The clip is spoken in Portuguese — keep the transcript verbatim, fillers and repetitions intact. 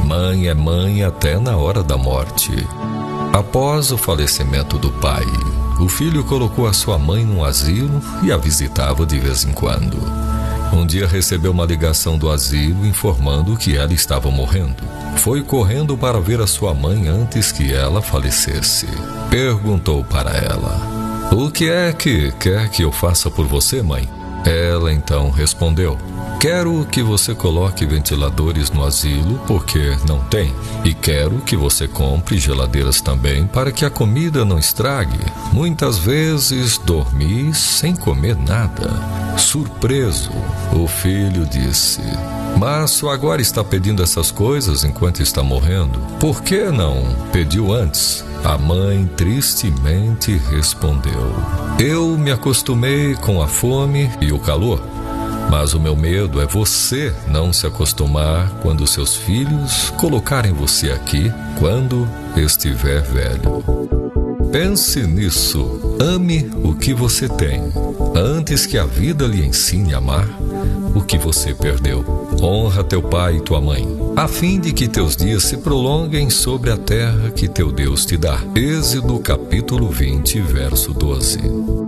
Mãe é mãe até na hora da morte. Após o falecimento do pai, o filho colocou a sua mãe num asilo e a visitava de vez em quando. Um dia recebeu uma ligação do asilo informando que ela estava morrendo. Foi correndo para ver a sua mãe antes que ela falecesse. Perguntou para ela: "O que é que quer que eu faça por você, mãe?" Ela então respondeu: "Quero que você coloque ventiladores no asilo porque não tem. E quero que você compre geladeiras também para que a comida não estrague. Muitas vezes dormi sem comer nada." Surpreso, o filho disse: "Mas só agora está pedindo essas coisas enquanto está morrendo? Por que não pediu antes?" A mãe tristemente respondeu: "Eu me acostumei com a fome e o calor. Mas o meu medo é você não se acostumar quando seus filhos colocarem você aqui quando estiver velho. Pense nisso. Ame o que você tem, antes que a vida lhe ensine a amar o que você perdeu. Honra teu pai e tua mãe, a fim de que teus dias se prolonguem sobre a terra que teu Deus te dá." Êxodo capítulo vinte, verso doze.